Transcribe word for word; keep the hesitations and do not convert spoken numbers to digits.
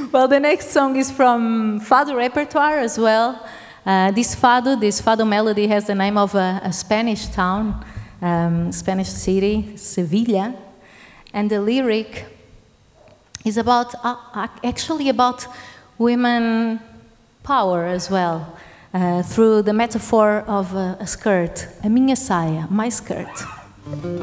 Well, the next song is from Fado repertoire as well. Uh, this Fado, this Fado melody has the name of a, a Spanish town, um, Spanish city, Sevilla. And the lyric is about, uh, actually about women power as well, uh, through the metaphor of a, a skirt, a minha saia, my skirt.